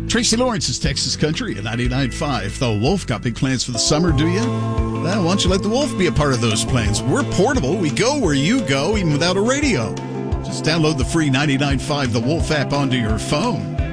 Tracy Lawrence is Texas Country at 99.5. The Wolf got big plans for the summer, do you? Well, why don't you let the Wolf be a part of those plans? We're portable. We go where you go, even without a radio. Just download the free 99.5 The Wolf app onto your phone.